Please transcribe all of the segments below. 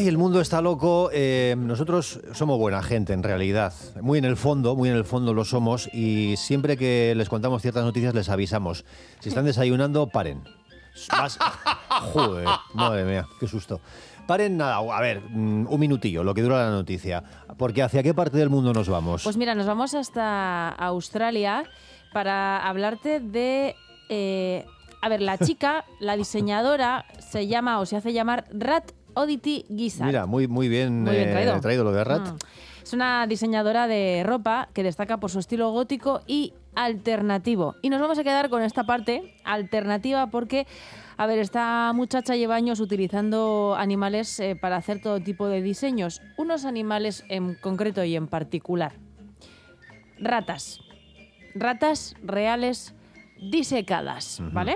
Ay, el mundo está loco. Nosotros somos buena gente, en realidad. Muy en el fondo lo somos. Y siempre que les contamos ciertas noticias, les avisamos. Si están desayunando, paren. Joder, madre mía, qué susto. Paren nada, a ver, un minutillo, lo que dura la noticia. Porque ¿hacia qué parte del mundo nos vamos? Pues mira, nos vamos hasta Australia para hablarte de... a ver, la chica, la diseñadora, se llama o se hace llamar Rat Oddity Gizzard. Mira, muy bien traído lo de Rat. Es una diseñadora de ropa que destaca por su estilo gótico y alternativo. Y nos vamos a quedar con esta parte alternativa porque, a ver, esta muchacha lleva años utilizando animales para hacer todo tipo de diseños. Unos animales en concreto y en particular. Ratas. Ratas reales disecadas, ¿vale?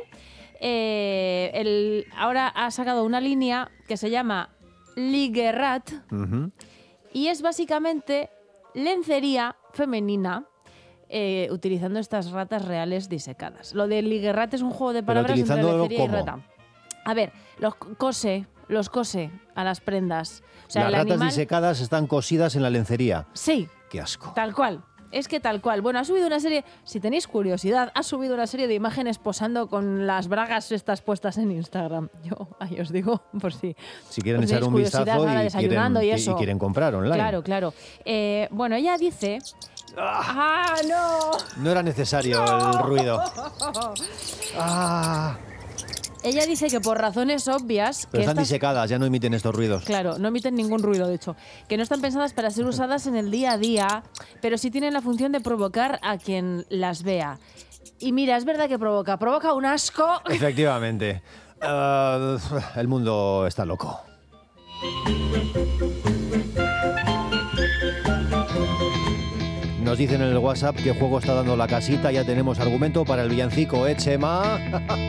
Ahora ha sacado una línea que se llama Ligerat y es básicamente lencería femenina utilizando estas ratas reales disecadas. Lo de Ligerat es un juego de palabras entre lencería y rata. A ver, los cose a las prendas. O sea, las ratas disecadas están cosidas en la lencería. Sí. Qué asco. Tal cual. Es que tal cual. Bueno, ha subido una serie, si tenéis curiosidad, ha subido una serie de imágenes posando con las bragas estas puestas en Instagram. Yo, ahí os digo, por si quieren echar un vistazo y quieren comprar online. Claro. Bueno, ella dice... ¡Ah, no! No era necesario el ruido. Ella dice que por razones obvias... Pero están disecadas, ya no emiten estos ruidos. Claro, no emiten ningún ruido, de hecho. Que no están pensadas para ser usadas en el día a día, pero sí tienen la función de provocar a quien las vea. Y mira, es verdad que provoca un asco. Efectivamente. El mundo está loco. Nos dicen en el WhatsApp qué juego está dando la casita. Ya tenemos argumento para el villancico, Chema.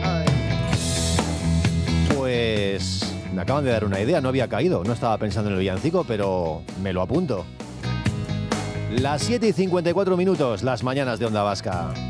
Pues me acaban de dar una idea, no había caído, no estaba pensando en el villancico, pero me lo apunto. Las 7:54, las mañanas de Onda Vasca.